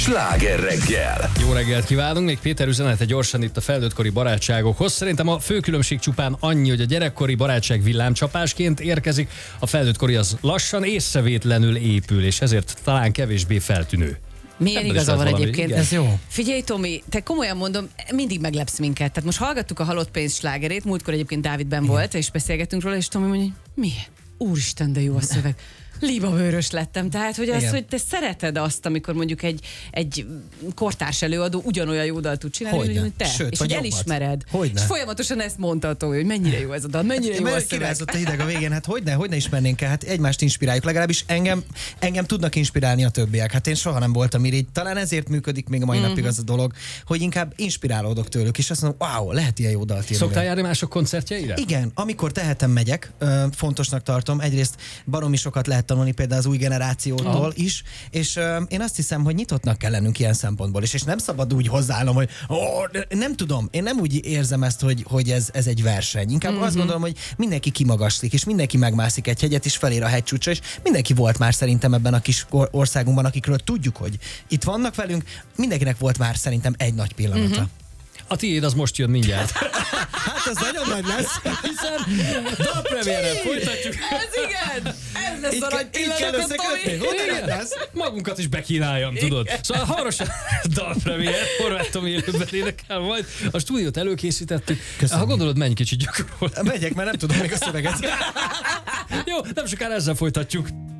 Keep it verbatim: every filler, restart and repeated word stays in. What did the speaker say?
Sláger reggel! Jó reggelt kívánunk, még Péter üzenete gyorsan itt a felnőttkori barátságokhoz. Szerintem a fő különbség csupán annyi, hogy a gyerekkori barátság villámcsapásként érkezik, a felnőttkori az lassan észrevétlenül épül, és ezért talán kevésbé feltűnő. Milyen Ebből is igaza lesz van valami, egyébként? igen. Ez jó. Figyelj, Tomi, te komolyan mondom, mindig meglepsz minket. Tehát most hallgattuk a Halott pénz slágerét, múltkor egyébként Dávidben volt, és beszélgettünk róla, és Tomi mondja, mi? Úristen, de jó a szöveg. Libabőrös lettem. Tehát, hogy az, hogy te szereted azt, amikor mondjuk egy, egy kortárs előadó ugyanolyan jó dalt tud csinálni, Hogyne. mint te. Sőt, és vagy hogy jobbat. elismered. Hogyne. És folyamatosan ezt mondta Tomi, hogy mennyire jó ez a dal, mennyire jó a Mert szöveg. kirázott a hideg a végén, hát hogyne, hogyne ismernénk el, hát egymást inspiráljuk, legalábbis engem, engem tudnak inspirálni a többiek. Hát én soha nem voltam irigy, talán ezért működik még a mai Mhm. napig az a dolog, hogy inkább inspirálódok tőlük, és azt mondom, wow, lehet ilyen jó dalt írni. Szoktál járni mások koncertjeire? Igen, amikor tehetem, megyek, ö, fontosnak tartom. Egyrészt baromi sokat lehet tanulni például az új generációtól Aha. is, és ö, én azt hiszem, hogy nyitottnak kell lennünk ilyen szempontból is, és nem szabad úgy hozzáállnom, hogy ó, nem tudom, én nem úgy érzem ezt, hogy, hogy ez, ez egy verseny. Inkább mm-hmm. azt gondolom, hogy mindenki kimagaslik, és mindenki megmászik egy hegyet, és felér a hegycsúcsra, és mindenki volt már szerintem ebben a kis or- országunkban, akikről tudjuk, hogy itt vannak velünk, mindenkinek volt már szerintem egy nagy pillanata. Mm-hmm. A tiéd az most jön mindjárt. Hát ez nagyon nagy lesz. Hiszen dalpremiérrel folytatjuk. Ez igen! Ez lesz Itt, a ke- nagy itt kell pillanat, összekötni. Tomi. Hogyne lesz? Magunkat is bekínáljam, tudod. Szóval hamarosan dalpremiér, Horváth Tomi élőben énekel majd. A stúdiót előkészítettük. Köszönjük. Ha gondolod, menj kicsit gyakorolni. Megyek, mert nem tudom még a szöveget. Jó, nem sokára ezzel folytatjuk.